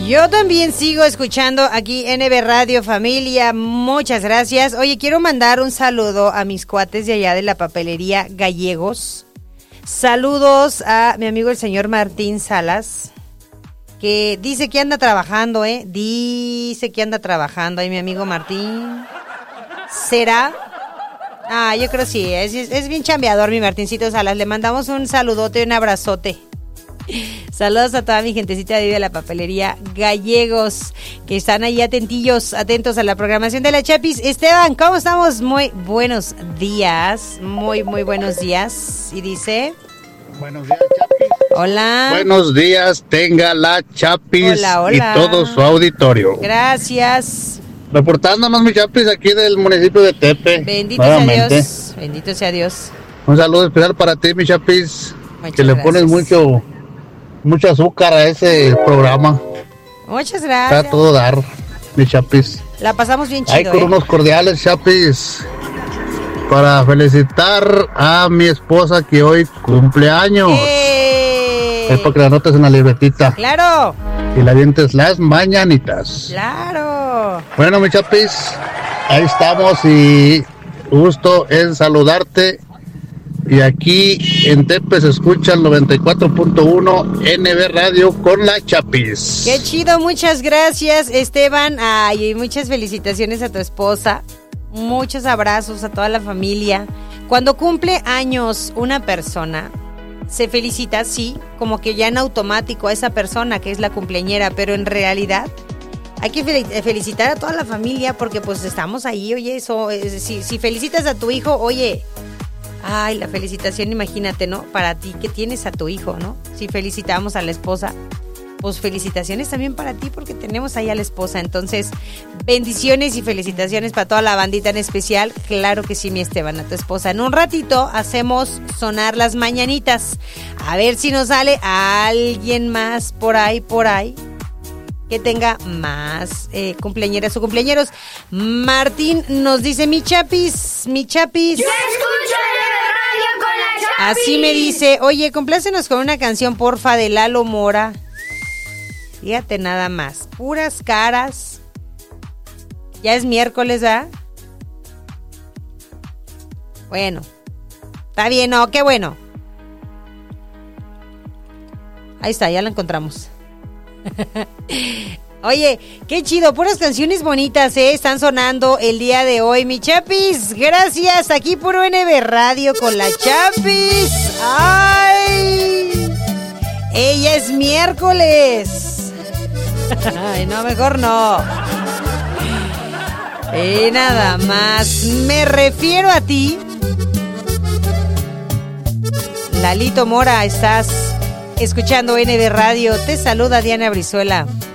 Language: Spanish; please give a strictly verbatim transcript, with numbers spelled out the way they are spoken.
Yo también sigo escuchando aquí N B Radio, familia, muchas gracias. Oye, quiero mandar un saludo a mis cuates de allá de la papelería Gallegos. Saludos a mi amigo el señor Martín Salas, que dice que anda trabajando, ¿eh? Dice que anda trabajando ahí mi amigo Martín. ¿Será? Ah, yo creo sí, es, es bien chambeador mi Martincito Salas. Le mandamos un saludote y un abrazote. Saludos a toda mi gentecita de la papelería Gallegos, que están ahí atentillos, atentos a la programación de la Chapis. Esteban, ¿cómo estamos? Muy buenos días, muy, muy buenos días. Y dice... Buenos días, Chapis. Hola. Buenos días, tenga la Chapis. Hola, hola. Y todo su auditorio. Gracias. Reportándonos, mi Chapis, aquí del municipio de Tepe. Bendito nuevamente. sea Dios, bendito sea Dios. Un saludo especial para ti, mi Chapis. Muchas que le gracias. pones mucho... mucho azúcar a ese programa. Muchas gracias. Está todo dar, mi Chapis. La pasamos bien chido, Hay con ¿eh? unos cordiales, Chapis, para felicitar a mi esposa que hoy cumple años. ¡Eh! Es para que la anotes en la libretita. ¡Claro! Y la vientes las mañanitas. ¡Claro! Bueno, mi Chapis, ahí estamos y gusto en saludarte. Y aquí en Tepe se escucha el noventa y cuatro punto uno N B Radio con la Chapis. Qué chido, muchas gracias, Esteban. Ay, muchas felicitaciones a tu esposa. Muchos abrazos a toda la familia. Cuando cumple años una persona, se felicita, sí, como que ya en automático a esa persona que es la cumpleañera, pero en realidad hay que felicitar a toda la familia porque pues estamos ahí, oye, eso, si, si felicitas a tu hijo, oye... Ay, la felicitación, imagínate, ¿no? Para ti que tienes a tu hijo, ¿no? Si felicitamos a la esposa, pues felicitaciones también para ti porque tenemos ahí a la esposa. Entonces, bendiciones y felicitaciones para toda la bandita en especial. Claro que sí, mi Esteban, a tu esposa. En un ratito hacemos sonar las mañanitas. A ver si nos sale alguien más por ahí, por ahí, que tenga más eh, cumpleañeras o cumpleañeros. Martín nos dice, mi Chapis, mi Chapis. Yo escucho la radio con la Chapis. Así me dice, oye, complácenos con una canción, porfa, de Lalo Mora. Fíjate nada más, puras caras. Ya es miércoles, ¿verdad? Bueno, está bien, no, qué bueno. Ahí está, ya la encontramos. Oye, qué chido, puras canciones bonitas, ¿eh? Están sonando el día de hoy, mi Chapis. Gracias, aquí Puro N B Radio con la Chapis. ¡Ay! Ella es miércoles. Ay, no, mejor no. Y nada más, me refiero a ti. Lalito Mora, estás escuchando N B Radio. Te saluda Diana Brizuela.